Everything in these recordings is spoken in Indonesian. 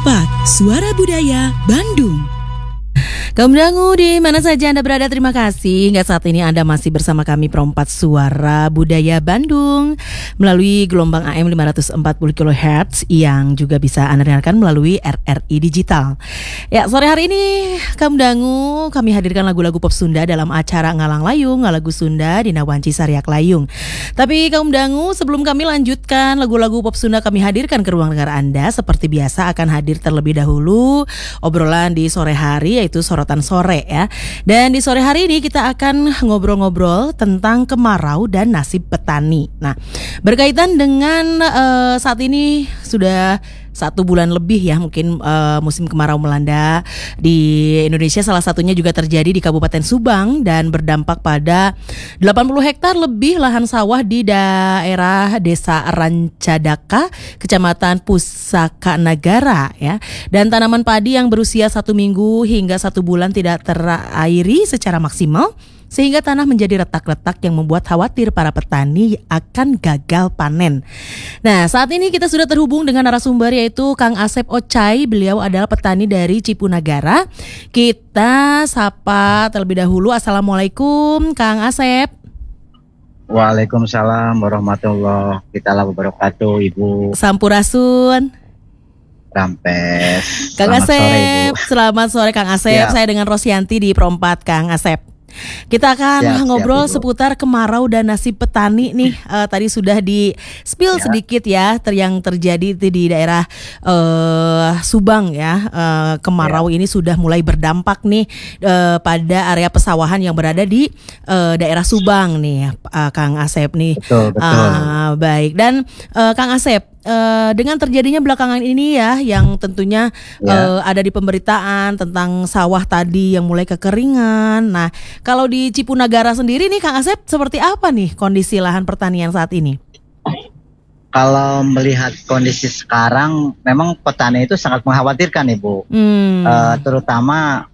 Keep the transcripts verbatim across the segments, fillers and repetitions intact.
Perompak Suara Budaya Bandung. Kaum dangu di mana saja Anda berada, terima kasih. Hingga saat ini Anda masih bersama kami Perompak Suara Budaya Bandung melalui gelombang A M lima ratus empat puluh kilohertz yang juga bisa Anda dengarkan melalui R R I Digital. Ya, sore hari ini kaum dangu kami hadirkan lagu-lagu pop Sunda dalam acara Ngalang Layung, Ngalagu Sunda di Nawanci Sariak Layung. Tapi kaum dangu, sebelum kami lanjutkan lagu-lagu pop Sunda kami hadirkan ke ruang dengar Anda, seperti biasa akan hadir terlebih dahulu obrolan di sore hari, yaitu sorotan sore ya. Dan di sore hari ini kita akan ngobrol-ngobrol tentang kemarau dan nasib petani. Nah, berkaitan dengan uh, saat ini sudah satu bulan lebih ya mungkin uh, musim kemarau melanda di Indonesia, salah satunya juga terjadi di Kabupaten Subang dan berdampak pada delapan puluh hektar lebih lahan sawah di daerah Desa Rancadaka, Kecamatan Pusaka Nagara ya. Dan tanaman padi yang berusia satu minggu hingga satu bulan tidak terairi secara maksimal, sehingga tanah menjadi retak-retak yang membuat khawatir para petani akan gagal panen. Nah, saat ini kita sudah terhubung dengan narasumber, yaitu Kang Asep Ocai. Beliau adalah petani dari Cipunagara. Kita sapa terlebih dahulu. Assalamualaikum Kang Asep. Waalaikumsalam warahmatullahi wabarakatuh, Ibu. Sampurasun. Rampes. Kang Selamat Asep, sore, Ibu. Selamat sore Kang Asep. Ya. Saya dengan Rosyanti di Perompak Kang Asep. Kita akan siap, ngobrol siap, seputar kemarau dan nasib petani nih. Uh, tadi sudah di spill ya. sedikit ya ter yang terjadi di daerah uh, Subang ya. Uh, kemarau ya. ini sudah mulai berdampak nih uh, pada area pesawahan yang berada di uh, daerah Subang nih, uh, Kang Asep nih. Betul, betul. Uh, baik, dan uh, Kang Asep, Uh, dengan terjadinya belakangan ini ya, yang tentunya ya. uh, ada di pemberitaan tentang sawah tadi yang mulai kekeringan. Nah, kalau di Cipunagara sendiri nih Kang Asep, seperti apa nih kondisi lahan pertanian saat ini? Kalau melihat kondisi sekarang, memang petani itu sangat mengkhawatirkan, Ibu. Hmm. Uh, terutama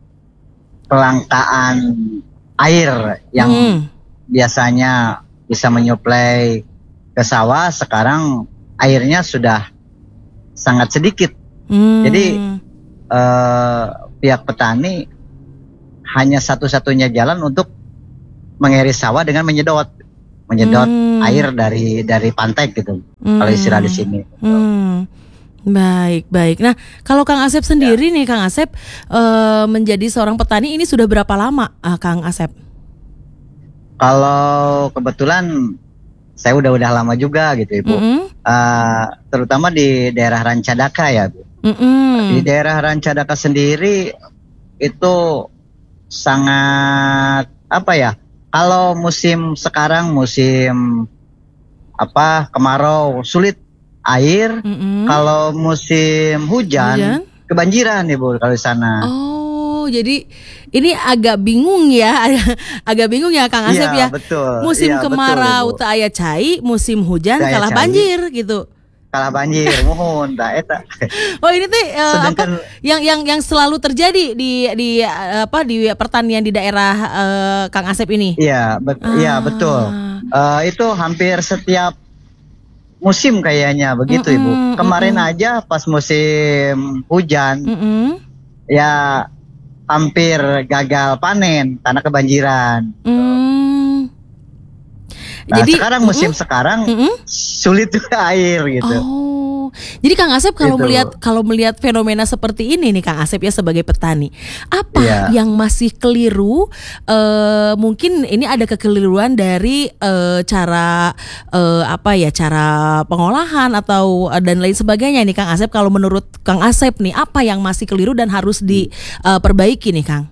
kelangkaan air yang hmm. biasanya bisa menyuplai ke sawah, sekarang airnya sudah sangat sedikit. Hmm. Jadi eh, pihak petani hanya satu-satunya jalan untuk mengiris sawah dengan menyedot, menyedot hmm. air dari dari pantai gitu. Hmm. Kalau istilah di sini. Hmm. Baik, baik. Nah, kalau Kang Asep sendiri ya. nih, Kang Asep eh, menjadi seorang petani ini sudah berapa lama, ah, Kang Asep? Kalau kebetulan saya udah-udah lama juga gitu, Ibu. Mm-hmm. Uh, terutama di daerah Rancadaka ya, Bu. Mm-hmm. Di daerah Rancadaka sendiri itu sangat apa ya? Kalau musim sekarang musim apa kemarau sulit air. Mm-hmm. Kalau musim hujan, hujan kebanjiran, Ibu, kalau di sana. Oh, jadi ini agak bingung ya, agak bingung ya Kang Asep ya. ya. Betul. Musim ya, kemarau tak aya cai, musim hujan Daya kalah cai. banjir gitu. Kalah banjir, mohon tak eta. Oh, ini tuh uh, apa yang yang yang selalu terjadi di di uh, apa di pertanian di daerah uh, Kang Asep ini? Iya, bet- ah. iya betul. Uh, itu hampir setiap musim kayaknya begitu, mm-mm, Ibu. Kemarin mm-mm. aja pas musim hujan, mm-mm. ya hampir gagal panen karena kebanjiran. Mm. Nah, jadi sekarang musim mm-mm. sekarang mm-mm. sulit juga air gitu. Oh, jadi Kang Asep kalau gitu. melihat kalau melihat fenomena seperti ini nih Kang Asep ya sebagai petani, apa yeah. yang masih keliru? Uh, mungkin ini ada kekeliruan dari uh, cara uh, apa ya cara pengolahan atau uh, dan lain sebagainya nih Kang Asep. Kalau menurut Kang Asep nih, apa yang masih keliru dan harus diperbaiki uh, nih Kang?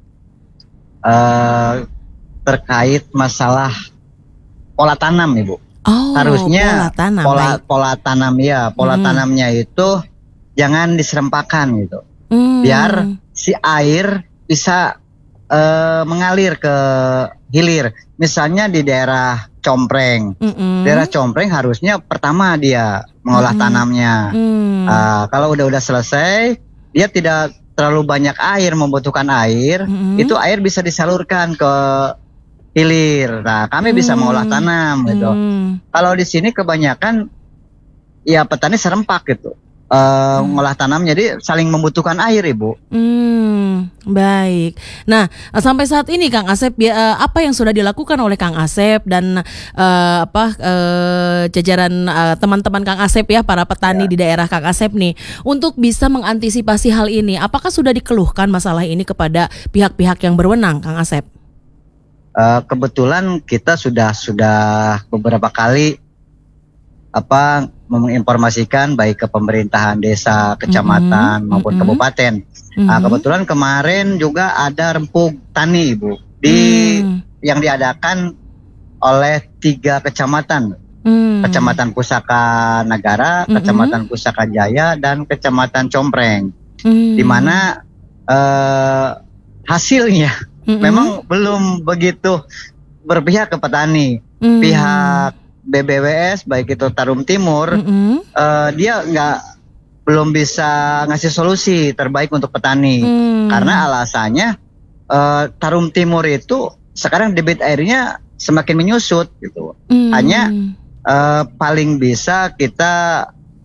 Uh, terkait masalah pola tanam, Ibu. Oh, harusnya pola tanam, pola, pola tanam ya, pola hmm. tanamnya itu jangan diserempakan gitu, hmm. biar si air bisa uh, mengalir ke hilir. Misalnya di daerah Compreng, hmm. daerah Compreng harusnya pertama dia mengolah hmm. tanamnya. Hmm. Uh, kalau udah-udah selesai, dia tidak terlalu banyak air, membutuhkan air, hmm. itu air bisa disalurkan ke hilir. Nah, kami hmm. bisa mengolah tanam gitu. Hmm. Kalau di sini kebanyakan ya petani serempak gitu. uh, hmm. ngolah tanam, jadi saling membutuhkan air, Ibu. Hmm, baik. Nah, sampai saat ini Kang Asep, ya, apa yang sudah dilakukan oleh Kang Asep dan uh, apa uh, jajaran uh, teman-teman Kang Asep ya, para petani ya. Di daerah Kang Asep nih, untuk bisa mengantisipasi hal ini? Apakah sudah dikeluhkan masalah ini kepada pihak-pihak yang berwenang, Kang Asep? Uh, kebetulan kita sudah sudah beberapa kali apa menginformasikan baik ke pemerintahan desa, kecamatan mm-hmm. maupun mm-hmm. kabupaten. Mm-hmm. Nah, kebetulan kemarin juga ada rempuk tani, Ibu, di mm. yang diadakan oleh tiga kecamatan, mm. Kecamatan Pusaka Nagara, mm-hmm. Kecamatan Pusaka Jaya, dan Kecamatan Compreng, mm. di mana uh, hasilnya mm-hmm. memang belum begitu berpihak ke petani. Mm. Pihak B B W S baik itu Tarum Timur, mm-hmm. uh, dia nggak belum bisa ngasih solusi terbaik untuk petani, mm. karena alasannya uh, Tarum Timur itu sekarang debit airnya semakin menyusut gitu. Mm. Hanya uh, paling bisa kita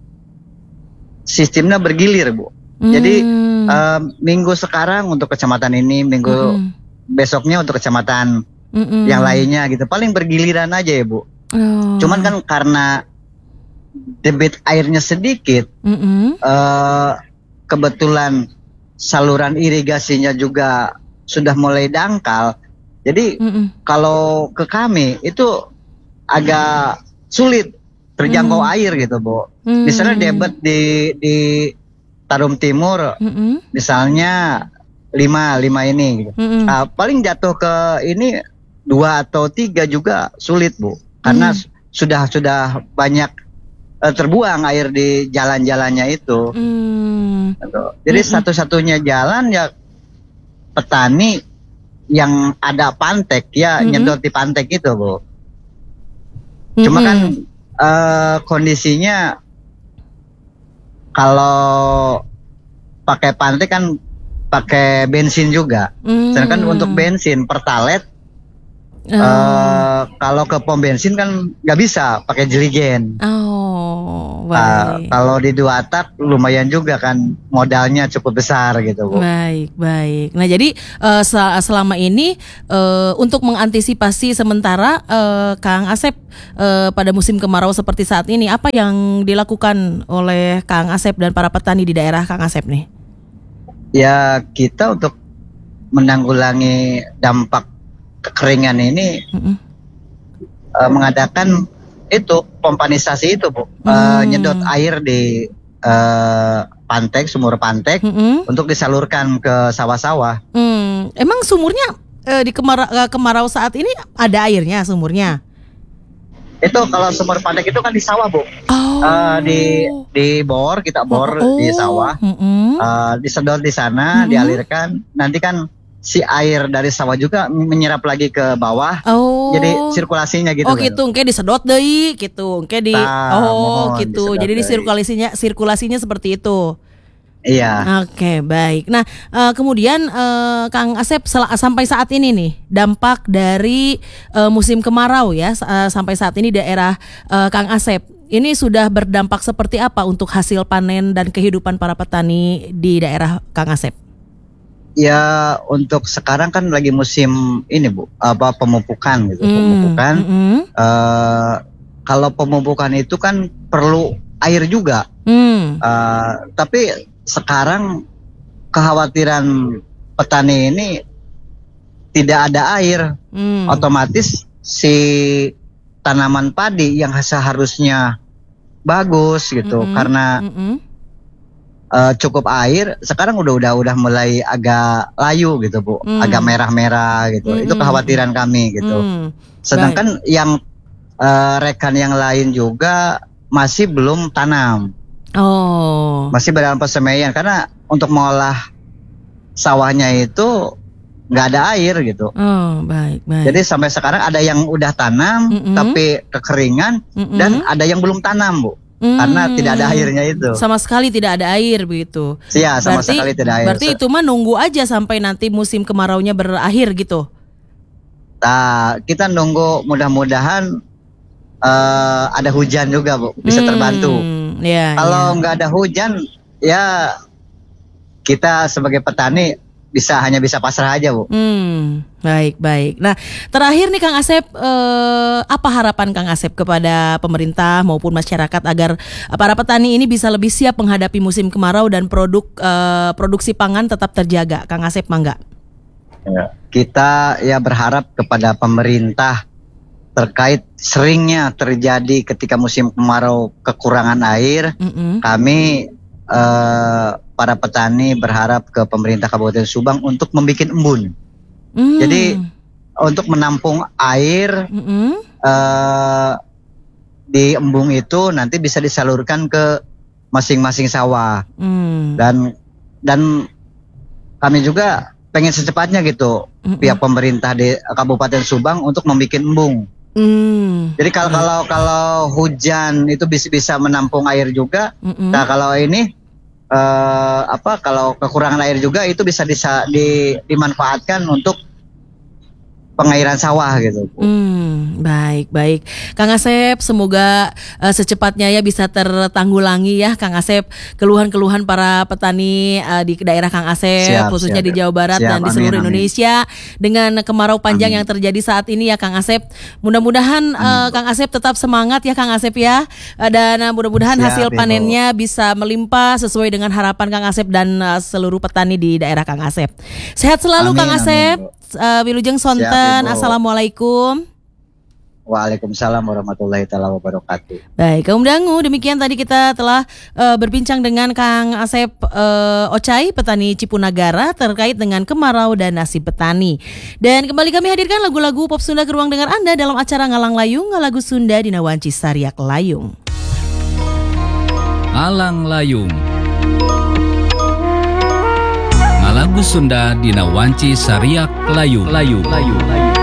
sistemnya bergilir, Bu. Mm. Jadi uh, minggu sekarang untuk kecamatan ini, minggu mm. besoknya untuk kecamatan mm-mm. yang lainnya gitu. Paling bergiliran aja ya, Bu. Oh. Cuman kan karena debit airnya sedikit, uh, kebetulan saluran irigasinya juga sudah mulai dangkal. Jadi Mm-mm. kalau ke kami itu agak sulit terjangkau mm. air gitu, Bu. Mm. Misalnya debit di di Tarum Timur, Mm-mm. misalnya lima lima ini, gitu. uh, paling jatuh ke ini dua atau tiga juga sulit, Bu. Karena hmm. sudah sudah banyak uh, terbuang air di jalan-jalannya itu. Hmm. Jadi hmm. satu-satunya jalan ya petani yang ada pantek ya hmm. nyedot di pantek itu, Bu. Hmm. Cuma kan uh, kondisinya kalau pakai pantek kan pakai bensin juga. Hmm. Sedangkan untuk bensin Pertalite Uh, uh, kalau ke pom bensin kan nggak bisa pakai jerigen. Oh, baik. Uh, kalau di dua tak lumayan juga kan modalnya cukup besar gitu, Bu. Baik, baik. Nah, jadi uh, selama ini uh, untuk mengantisipasi sementara uh, Kang Asep uh, pada musim kemarau seperti saat ini, apa yang dilakukan oleh Kang Asep dan para petani di daerah Kang Asep nih? Ya, kita untuk menanggulangi dampak kekeringan ini mm-hmm. uh, mengadakan itu pompanisasi itu, Bu, mm. uh, nyedot air di uh, pantek, sumur pantek mm-hmm. untuk disalurkan ke sawah-sawah. Mm. Emang sumurnya uh, di kemarau, uh, kemarau saat ini ada airnya sumurnya? Itu kalau sumur pantek itu kan di sawah, Bu. Oh. Uh, di di bor, kita bor oh. di sawah, mm-hmm. uh, disedot di sana, mm-hmm. dialirkan, nanti kan si air dari sawah juga menyerap lagi ke bawah, oh. jadi sirkulasinya gitu. Oh gitu, kayak disedot deh, gitu, kayak di, nah, oh gitu, jadi di sirkulasinya, sirkulasinya seperti itu. Iya. Oke, okay, baik. Nah, uh, kemudian uh, Kang Asep sel- sampai saat ini nih dampak dari uh, musim kemarau ya, uh, sampai saat ini daerah uh, Kang Asep ini sudah berdampak seperti apa untuk hasil panen dan kehidupan para petani di daerah Kang Asep? Ya, untuk sekarang kan lagi musim ini, Bu, apa pemupukan gitu, mm, pemupukan. Mm-hmm. Uh, kalau pemupukan itu kan perlu air juga. Mm. Uh, tapi sekarang kekhawatiran petani ini tidak ada air, mm. otomatis si tanaman padi yang seharusnya bagus gitu, mm-hmm. karena mm-hmm. Uh, cukup air, sekarang udah udah udah mulai agak layu gitu, Bu, mm. agak merah-merah gitu. Mm-hmm. Itu kekhawatiran kami gitu. Mm. Sedangkan Baik. yang uh, rekan yang lain juga masih belum tanam. Oh. Masih dalam persemaian karena untuk mengolah sawahnya itu nggak ada air gitu. Oh, baik, baik. Jadi sampai sekarang ada yang udah tanam mm-hmm. tapi kekeringan mm-hmm. dan ada yang belum tanam, Bu. Hmm, karena tidak ada airnya itu. Sama sekali tidak ada air begitu. Iya, sama berarti, sekali tidak air. Berarti itu mah nunggu aja sampai nanti musim kemaraunya berakhir gitu. Nah, kita nunggu mudah-mudahan uh, ada hujan juga Bu, bisa Hmm, terbantu. ya, Kalau ya. nggak ada hujan, ya kita sebagai petani bisa hanya bisa pasrah aja Bu. Hmm, baik baik. Nah, terakhir nih Kang Asep, eh, apa harapan Kang Asep kepada pemerintah maupun masyarakat agar para petani ini bisa lebih siap menghadapi musim kemarau dan produk eh, produksi pangan tetap terjaga? Kang Asep, mangga. Ya. Kita ya berharap kepada pemerintah terkait seringnya terjadi ketika musim kemarau kekurangan air. Mm-mm. Kami eh, para petani berharap ke pemerintah Kabupaten Subang untuk membuat embun. Mm. Jadi untuk menampung air Mm-mm. eh, di embung itu nanti bisa disalurkan ke masing-masing sawah. Mm. Dan dan kami juga pengen secepatnya gitu Mm-mm. pihak pemerintah di Kabupaten Subang untuk membuat embung. Mm. Jadi kalau kalau kalau hujan itu bisa bisa menampung air juga. Mm-mm. Nah kalau ini eh, apa kalau kekurangan air juga itu bisa disa, di, dimanfaatkan untuk pengairan sawah gitu. Hmm, baik baik, Kang Asep, semoga uh, secepatnya ya bisa tertanggulangi ya Kang Asep keluhan-keluhan para petani uh, di daerah Kang Asep, Siap, khususnya siap. di Jawa Barat Siap, dan di amin, seluruh amin. Indonesia dengan kemarau panjang Amin. yang terjadi saat ini ya Kang Asep. Mudah-mudahan uh, Kang Asep tetap semangat ya Kang Asep ya. Uh, dan uh, mudah-mudahan Siap, hasil Ibu. panennya bisa melimpah sesuai dengan harapan Kang Asep dan uh, seluruh petani di daerah Kang Asep. Sehat selalu Amin, Kang amin, Asep. Bu. Uh, Wilujeng Sonten. Ibu. Assalamualaikum. Waalaikumsalam warahmatullahi taala wabarakatuh. Baik, kaum dangu, demikian tadi kita telah uh, berbincang dengan Kang Asep uh, Ocai, petani Cipunagara, terkait dengan kemarau dan nasib petani. Dan kembali kami hadirkan lagu-lagu pop Sunda ke ruang dengar Anda dalam acara Ngalang Layung, Ngalagu Sunda Dina Wanci Sariak Layung. Ngalang Layung, Ngalagu Sunda Dina Wanci Sariak Layung. Layung. Layung.